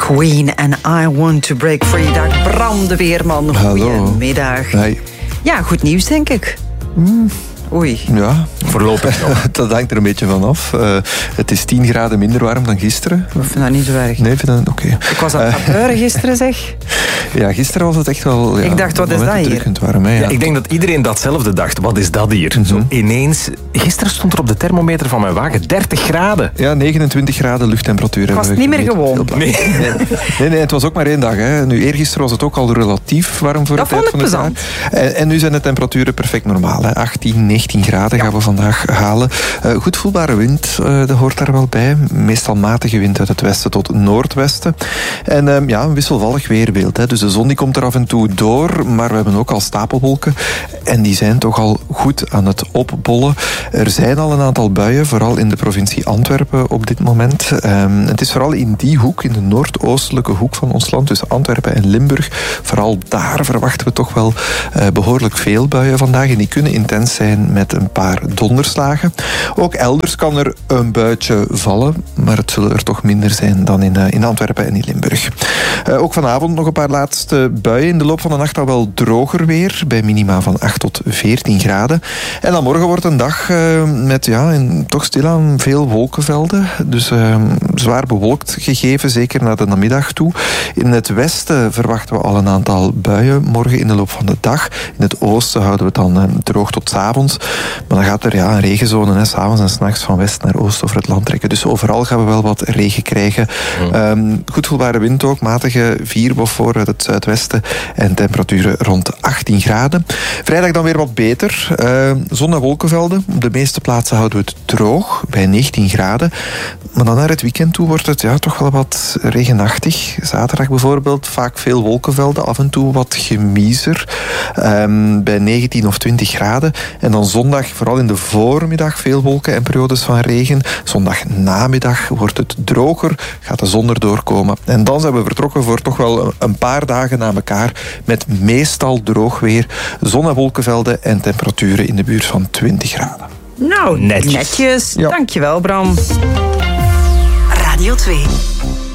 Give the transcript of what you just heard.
Queen en I Want to Break Free. Dag Bram de Weerman. Goedemiddag. Hey. Ja, goed nieuws denk ik. Oei. Ja, voorlopig nog. Dat hangt er een beetje van af. Het is 10 graden minder warm dan gisteren. Ik vind dat niet zo erg. Nee, vind dat oké. Ik was aan het peuren gisteren, zeg. Ja, gisteren was het echt wel... Ja, ik dacht, wat is dat hier? Warm, hè, ja. Ja, ik denk dat iedereen datzelfde dacht. Wat is dat hier? Zo ineens... Gisteren stond er op de thermometer van mijn wagen 30 graden. Ja, 29 graden luchttemperatuur. Ik was het niet meer gewoon. Nee, het was ook maar 1 dag. Hè. Nu, eergisteren was het ook al relatief warm voor dat de tijd van het jaar. En nu zijn de temperaturen perfect normaal. Hè. 18, 19 graden gaan we vandaag halen. Goed voelbare wind, dat hoort daar wel bij. Meestal matige wind uit het westen tot noordwesten. En een wisselvallig weerbeeld. Hè. Dus de zon die komt er af en toe door, maar we hebben ook al stapelwolken. En die zijn toch al goed aan het opbollen. Er zijn al een aantal buien, vooral in de provincie Antwerpen op dit moment. Het is vooral in die hoek, in de noordoostelijke hoek van ons land, dus Antwerpen en Limburg. Vooral daar verwachten we toch wel behoorlijk veel buien vandaag. En die kunnen intens zijn met een paar donderslagen. Ook elders kan er een buitje vallen, maar het zullen er toch minder zijn dan in Antwerpen en in Limburg. Ook vanavond nog een paar laatste buien. In de loop van de nacht al wel droger weer, bij minima van 8 tot 14 graden. En dan morgen wordt een dag met toch stilaan veel wolkenvelden. Dus zwaar bewolkt gegeven, zeker naar de namiddag toe. In het westen verwachten we al een aantal buien morgen in de loop van de dag. In het oosten houden we het dan droog tot 's avonds. Maar dan gaat er een regenzone 's avonds en 's nachts van west naar oost over het land trekken. Dus overal gaan we wel wat regen krijgen. Goed voelbare wind ook, matige 4 voor uit het zuidwesten en temperaturen rond 18 graden. Vrijdag dan weer wat beter. Zon en wolkenvelden. Op de meeste plaatsen houden we het droog, bij 19 graden. Maar dan naar het weekend toe wordt het toch wel wat regenachtig. Zaterdag bijvoorbeeld, vaak veel wolkenvelden, af en toe wat gemiezer. Bij 19 of 20 graden. En dan zondag, vooral in de voormiddag, veel wolken en periodes van regen. Zondag namiddag wordt het droger, gaat de zon erdoor komen. En dan zijn we vertrokken voor toch wel een paar dagen na elkaar met meestal droog weer, zon en wolkenvelden en temperaturen in de buurt van 20 graden. Nou, netjes. Ja. Dankjewel, Bram. Radio 2.